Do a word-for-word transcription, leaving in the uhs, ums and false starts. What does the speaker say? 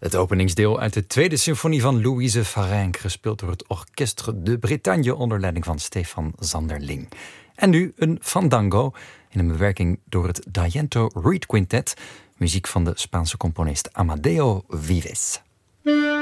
Het openingsdeel uit de tweede symfonie van Louise Farenc, gespeeld door het Orchestre de Bretagne onder leiding van Stefan Zanderling. En nu een fandango in een bewerking door het Diento Reed Quintet, muziek van de Spaanse componist Amadeo Vives.